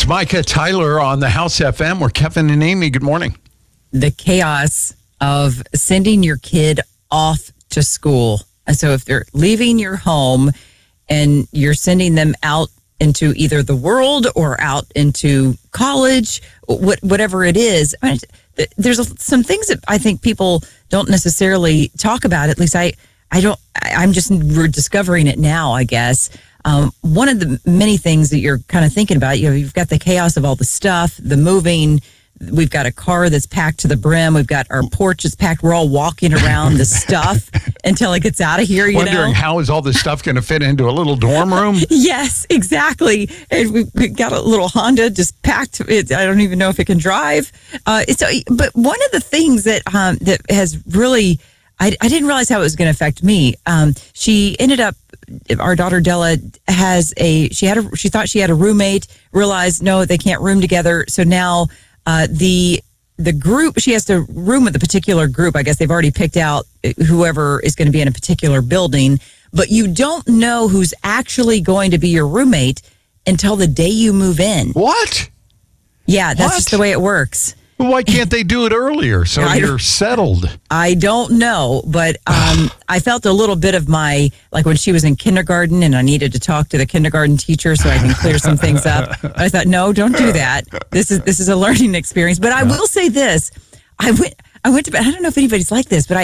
It's Micah Tyler on the House FM. We're Kevin and Amy. Good morning. The chaos of sending your kid off to school. And so if they're leaving your home and you're sending them out into either the world or out into college, whatever it is, I mean, there's some things that I think people don't necessarily talk about. At least we're discovering it now, I guess. One of the many things that you're kind of thinking about, you've got the chaos of all the stuff, the moving. We've got a car that's packed to the brim. We've got our porch is packed. We're all walking around the stuff until it gets out of here. Wondering how is all this stuff going to fit into a little dorm room? Yes, exactly. And we've got a little Honda just packed. I don't even know if it can drive. But one of the things that has really, I didn't realize how it was going to affect me. She ended up. Our daughter Della she thought she had a roommate, realized no, they can't room together. So now the group, she has to room with a particular group. I guess they've already picked out whoever is going to be in a particular building, but you don't know who's actually going to be your roommate until the day you move in. What? Yeah, that's just the way it works. Why can't they do it earlier so you're settled? I don't know, but I felt a little bit of like when she was in kindergarten and I needed to talk to the kindergarten teacher so I can clear some things up. I thought, no, don't do that. This is a learning experience. But I will say this. I went to bed. I don't know if anybody's like this, but